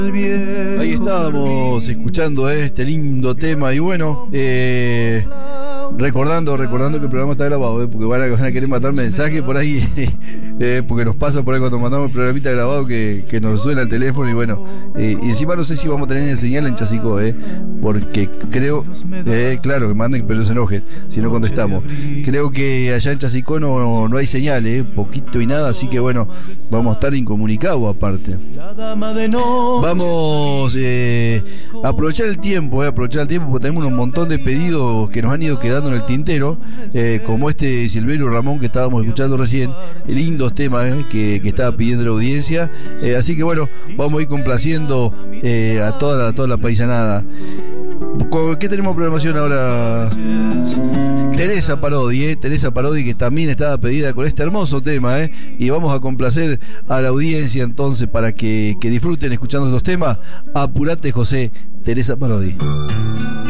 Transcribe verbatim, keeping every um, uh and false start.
Ahí estábamos escuchando este lindo tema y bueno, eh, recordando, recordando que el programa está grabado, eh, porque van a, van a querer matar mensajes por ahí, eh, porque nos pasa por ahí cuando mandamos el programita grabado que, que nos suena el teléfono y bueno, eh, y encima no sé si vamos a tener señal en Chasicó, eh, porque creo, eh, claro, que manden pero no se enojen si no contestamos. Creo que allá en Chasicó no, no hay señal, eh, poquito y nada, así que bueno, vamos a estar incomunicados aparte. Vamos eh, a aprovechar el tiempo, eh, aprovechar el tiempo porque tenemos un montón de pedidos que nos han ido quedando en el tintero, eh, como este Silverio Ramón que estábamos escuchando recién, lindos temas eh, que, que estaba pidiendo la audiencia, eh, así que bueno, vamos a ir complaciendo eh, a toda la, a toda la paisanada. ¿Qué tenemos programación ahora? Teresa Parodi, eh, Teresa Parodi que también estaba pedida con este hermoso tema, eh, y vamos a complacer a la audiencia entonces para que, que disfruten escuchando estos temas. Apurate José, Teresa Parodi.